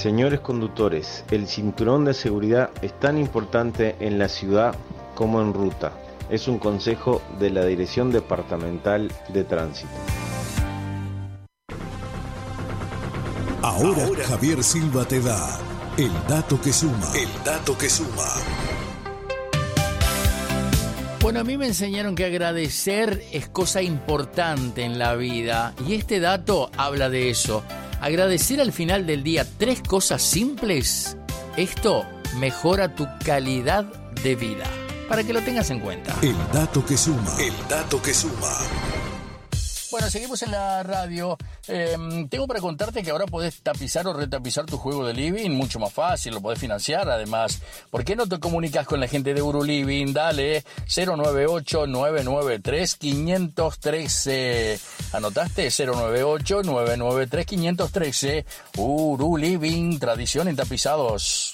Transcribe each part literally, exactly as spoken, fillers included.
Señores conductores, el cinturón de seguridad es tan importante en la ciudad como en ruta. Es un consejo de la Dirección Departamental de Tránsito. Ahora, Ahora Javier Silva te da el dato que suma. El dato que suma. Bueno, a mí me enseñaron que agradecer es cosa importante en la vida y este dato habla de eso. Agradecer al final del día tres cosas simples, esto mejora tu calidad de vida. Para que lo tengas en cuenta. El dato que suma. El dato que suma. Bueno, seguimos en la radio. Eh, tengo para contarte que ahora podés tapizar o retapizar tu juego de living mucho más fácil, lo podés financiar además. ¿Por qué no te comunicas con la gente de Uruliving? Dale, cero nueve ocho, nueve nueve tres, cinco uno tres. ¿Anotaste? cero nueve ocho, nueve nueve tres, cinco uno tres. Uruliving, tradición en tapizados.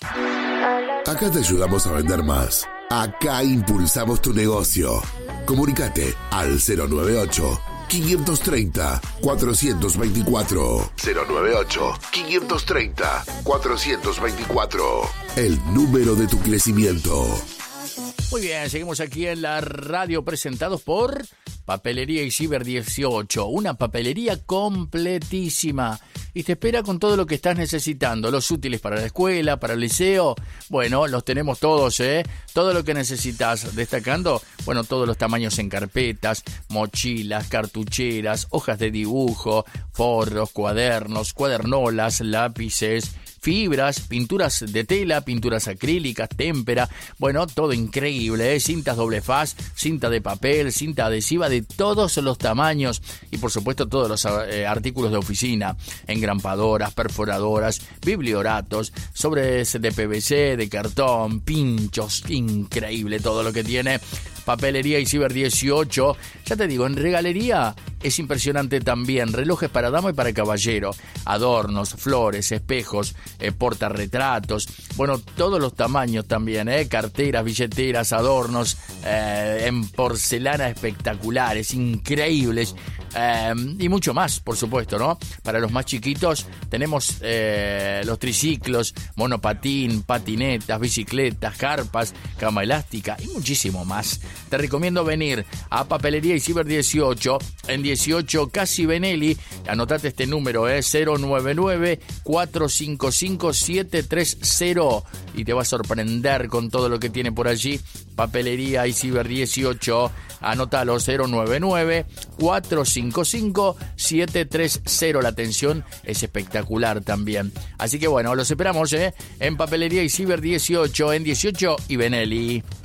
Acá te ayudamos a vender más. Acá impulsamos tu negocio. Comunicate al cero nueve ocho, cinco tres cero, cuatro dos cuatro. cero nueve ocho, cinco tres cero, cuatro dos cuatro. El número de tu crecimiento. Muy bien, seguimos aquí en la radio presentados por Papelería Isidre dieciocho, una papelería completísima y te espera con todo lo que estás necesitando, los útiles para la escuela, para el liceo, bueno, los tenemos todos, ¿eh? Todo lo que necesitas, destacando, bueno, todos los tamaños en carpetas, mochilas, cartucheras, hojas de dibujo, forros, cuadernos, cuadernolas, lápices, fibras, pinturas de tela, pinturas acrílicas, témpera, bueno, todo increíble, ¿eh? Cintas doble faz, cinta de papel, cinta adhesiva de todos los tamaños y por supuesto todos los eh, artículos de oficina, engrampadoras, perforadoras, biblioratos, sobres de P V C, de cartón, pinchos, increíble todo lo que tiene. Papelería Isidre dieciocho, ya te digo, en regalería es impresionante también, relojes para dama y para caballero, adornos, flores, espejos, eh, portarretratos, bueno, todos los tamaños también, eh, carteras, billeteras, adornos, eh, en porcelana espectaculares, increíbles, eh, y mucho más, por supuesto, ¿no? Para los más chiquitos tenemos eh, los triciclos, monopatín, patinetas, bicicletas, carpas, cama elástica y muchísimo más. Te recomiendo venir a Papelería Isidre dieciocho, en dieciocho Casi Benelli. Anotate este número, eh, cero nueve nueve, cuatro cinco cinco, siete tres cero y te va a sorprender con todo lo que tiene por allí. Papelería Isidre dieciocho, anótalo, cero nueve nueve, cuatro cinco cinco, siete tres cero. La atención es espectacular también. Así que bueno, los esperamos, eh, en Papelería Isidre dieciocho, en dieciocho y Benelli.